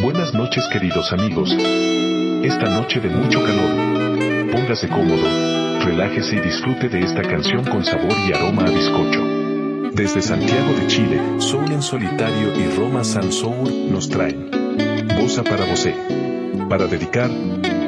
Buenas noches queridos amigos. Esta noche de mucho calor. Póngase cómodo, relájese y disfrute de esta canción con sabor y aroma a bizcocho. Desde Santiago de Chile, Soul en Solitario y Roma San Soul nos traen Bossa para Vosé. Para dedicar